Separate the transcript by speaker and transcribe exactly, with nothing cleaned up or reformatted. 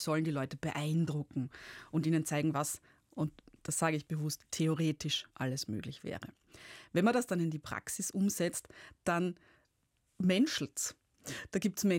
Speaker 1: sollen die Leute beeindrucken und ihnen zeigen, was, und das sage ich bewusst, theoretisch alles möglich wäre. Wenn man das dann in die Praxis umsetzt, dann menschelt's. Da gibt es Menschen,